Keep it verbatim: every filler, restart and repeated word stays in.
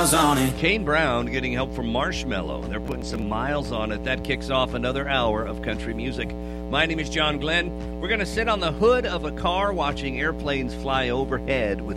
miles on it. Kane Brown getting help from Marshmello. They're putting some miles on it. That kicks off another hour of country music. My name is John Glenn. We're going to sit on the hood of a car watching airplanes fly overhead with